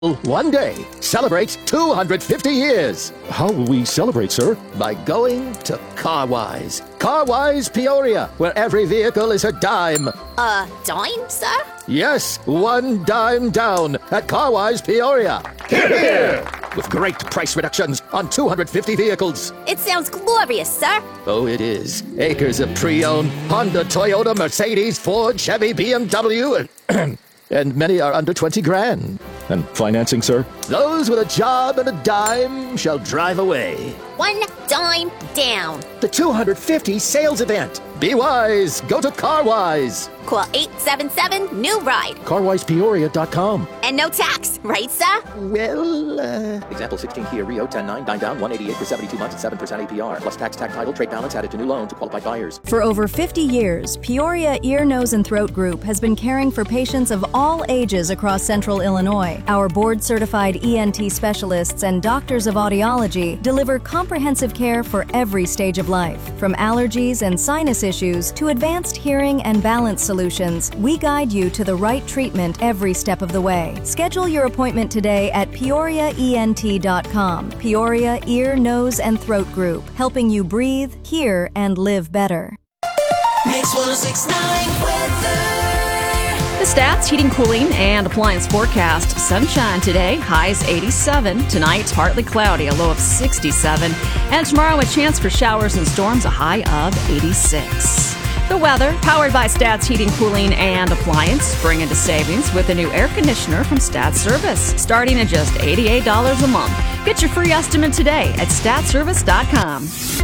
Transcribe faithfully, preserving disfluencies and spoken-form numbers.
One day celebrates two hundred fifty years. How will we celebrate, sir? By going to Carwise. Carwise Peoria, where every vehicle is a dime. A dime, sir? Yes, one dime down at Carwise Peoria. Hear, hear! With great price reductions on two hundred fifty vehicles. It sounds glorious, sir. Oh, it is. Acres of pre-owned Honda, Toyota, Mercedes, Ford, Chevy, B M W, and, and many are under twenty grand. And financing, sir? Those with a job and a dime shall drive away. One dime down. The two hundred fifty sales event. Be wise. Go to Carwise. Call eight seven seven, new ride. Carwise Peoria dot com. And no tax, right, sir? Well, uh... Example sixteen Kia Rio ten nine, nine down, one eighty-eight for seventy-two months at seven percent A P R. Plus tax, tag title, trade balance added to new loan to qualified buyers. For over fifty years, Peoria Ear, Nose, and Throat Group has been caring for patients of all ages across central Illinois. Our board-certified E N T specialists and doctors of audiology deliver comprehensive care for every stage of life. From allergies and sinus issues to advanced hearing and balance solutions, we guide you to the right treatment every step of the way. Schedule your appointment today at peoria E N T dot com. Peoria Ear, Nose, and Throat Group, helping you breathe, hear, and live better. Mix one oh six point nine weather. The Stats Heating, Cooling, and Appliance forecast. Sunshine today, highs eighty-seven. Tonight, partly cloudy, a low of sixty-seven. And tomorrow, a chance for showers and storms, a high of eighty-six. The weather, powered by Stats Heating, Cooling, and Appliance. Spring into savings with a new air conditioner from Stats Service, starting at just eighty-eight dollars a month. Get your free estimate today at stats service dot com.